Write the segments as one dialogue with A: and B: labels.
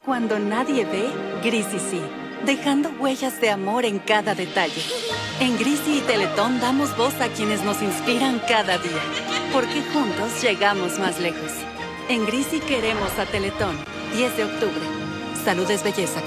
A: Cuando nadie ve, Grisi sí, dejando huellas de amor en cada detalle. En Grisi y Teletón damos voz a quienes nos inspiran cada día, porque juntos llegamos más lejos. En Grisi queremos a Teletón. 10 de octubre. Salud es belleza.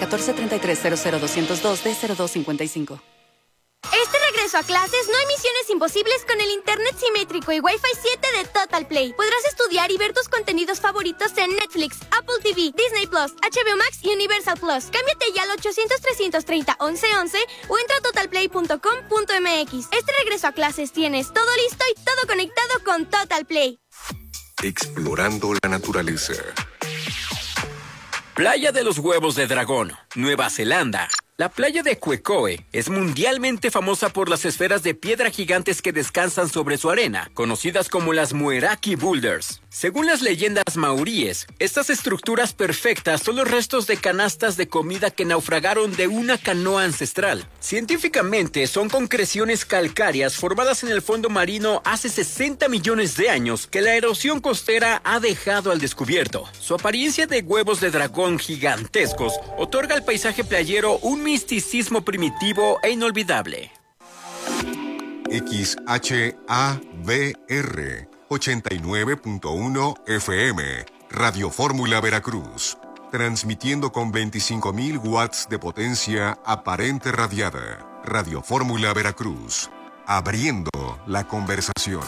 A: 1433-00202-D0255.
B: Este regreso a clases no hay misiones imposibles con el internet simétrico y Wi-Fi 7 de Total Play. Podrás estudiar y ver tus contenidos favoritos en Netflix, Apple TV, Disney Plus, HBO Max y Universal Plus. Cámbiate ya al 800-330-1111 o entra a totalplay.com.mx. Este regreso a clases tienes todo listo y todo conectado con Total Play.
C: Explorando la naturaleza.
D: Playa de los Huevos de Dragón, Nueva Zelanda. La playa de Quecoe es mundialmente famosa por las esferas de piedra gigantes que descansan sobre su arena, conocidas como las Mueraki Boulders. Según las leyendas maoríes, estas estructuras perfectas son los restos de canastas de comida que naufragaron de una canoa ancestral. Científicamente, son concreciones calcáreas formadas en el fondo marino hace 60 millones de años que la erosión costera ha dejado al descubierto. Su apariencia de huevos de dragón gigantescos otorga al paisaje playero un misticismo primitivo e inolvidable.
C: XHABR 89.1 FM, Radio Fórmula Veracruz, transmitiendo con 25.000 watts de potencia aparente radiada. Radio Fórmula Veracruz, abriendo la conversación.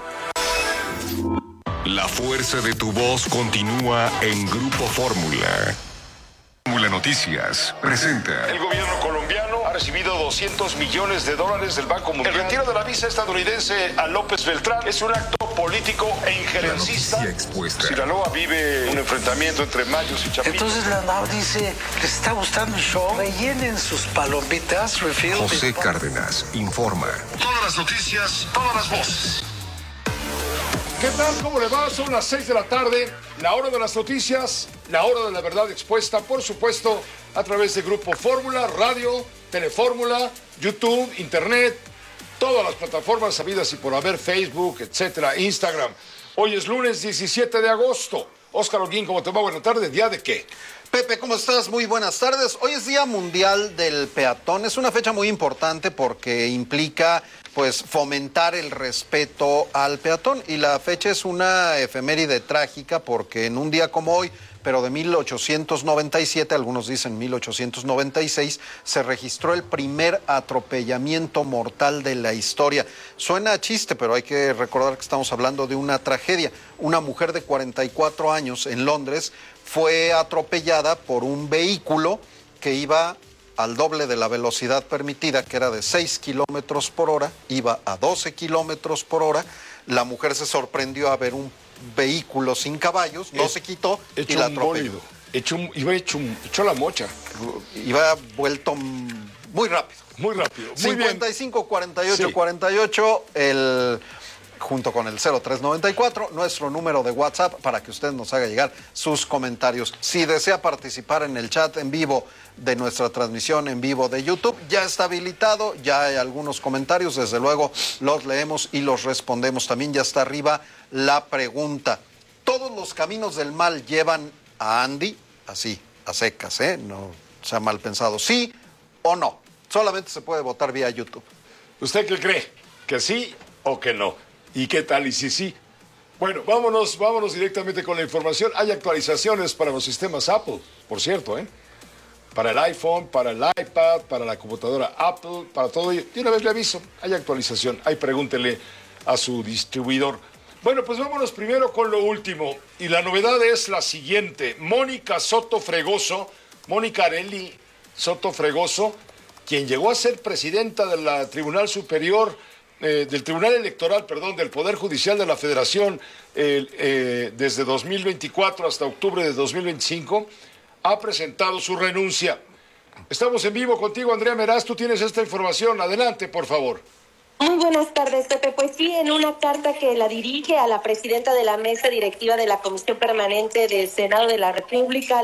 C: La fuerza de tu voz continúa en Grupo Fórmula. Fórmula Noticias presenta.
E: El gobierno colombiano ha recibido $200 millones del Banco Mundial. El retiro de la visa estadounidense a López Beltrán es un acto político e injerencista. Sinaloa vive un enfrentamiento entre mayos y chapitos.
F: Entonces la NAO dice, ¿les está gustando el show? Rellenen sus palomitas.
C: José Cárdenas informa.
E: Todas las noticias, todas las voces. ¿Qué tal? ¿Cómo le va? Son las 6 de la tarde, la hora de las noticias, la hora de la verdad expuesta, por supuesto, a través de Grupo Fórmula, Radio, Telefórmula, YouTube, Internet, todas las plataformas sabidas y por haber, Facebook, etcétera, Instagram. Hoy es lunes 17 de agosto. Óscar Holguín, ¿cómo te va? Buenas tardes. ¿Día de qué?
G: Pepe, ¿cómo estás? Muy buenas tardes. Hoy es Día Mundial del Peatón. Es una fecha muy importante porque implica, pues, fomentar el respeto al peatón. Y la fecha es una efeméride trágica porque en un día como hoy, pero de 1897, algunos dicen 1896, se registró el primer atropellamiento mortal de la historia. Suena a chiste, pero hay que recordar que estamos hablando de una tragedia. Una mujer de 44 años en Londres fue atropellada por un vehículo que iba al doble de la velocidad permitida, que era de 6 kilómetros por hora, iba a 12 kilómetros por hora. La mujer se sorprendió a ver un vehículo sin caballos, no se quitó y la atropelló.
E: Echó la mocha.
G: Iba vuelto muy rápido.
E: Muy rápido. Muy
G: 55 48 48, junto con el 0394, nuestro número de WhatsApp para que usted nos haga llegar sus comentarios. Si desea participar en el chat en vivo de nuestra transmisión en vivo de YouTube, ya está habilitado, ya hay algunos comentarios, desde luego los leemos y los respondemos. También ya está arriba la pregunta. ¿Todos los caminos del mal llevan a Andy? Así, a secas, no sea mal pensado. ¿Sí o no? Solamente se puede votar vía YouTube.
E: ¿Usted qué cree? ¿Que sí o que no? ¿Y qué tal? ¿Y sí? Bueno, vámonos directamente con la información. Hay actualizaciones para los sistemas Apple, por cierto, para el iPhone, para el iPad, para la computadora Apple, para todo ello. Y una vez le aviso, hay actualización. Ahí pregúntele a su distribuidor. Bueno, pues vámonos primero con lo último. Y la novedad es la siguiente. Mónica Arely Soto Fregoso, quien llegó a ser presidenta del Tribunal Superior, del Tribunal Electoral, del Poder Judicial de la Federación, desde 2024 hasta octubre de 2025, ha presentado su renuncia. Estamos en vivo contigo, Andrea Meraz, tú tienes esta información. Adelante, por favor.
H: Muy buenas tardes, Pepe. Pues sí, en una carta que la dirige a la presidenta de la mesa directiva de la Comisión Permanente del Senado de la República,